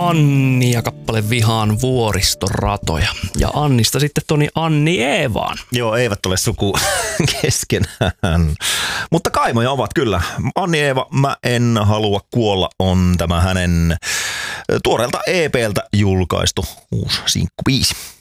Anni ja kappale Vihaan vuoristoratoja. Ja Annista sitten Toni Anni Eevaan. Joo, eivät ole suku keskenään. Mutta kaimoja ovat kyllä. Anni Eeva, Mä en halua kuolla on tämä hänen tuoreelta EP:ltä julkaistu uusi sinkkubiisi.